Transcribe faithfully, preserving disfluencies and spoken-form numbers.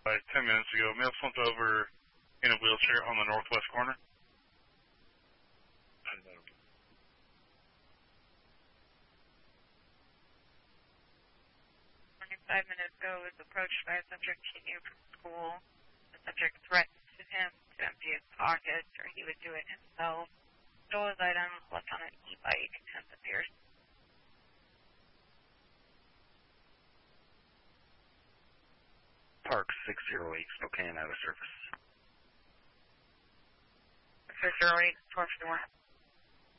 Like ten minutes ago, male slumped over in a wheelchair on the northwest corner. Five minutes ago was approached by a subject he knew from school. The subject threatened him to empty his pockets or he would do it himself. Stole his items, left on an e-bike, and disappeared. Park six zero eight, Spokane, out of service. six zero eight, twelve four.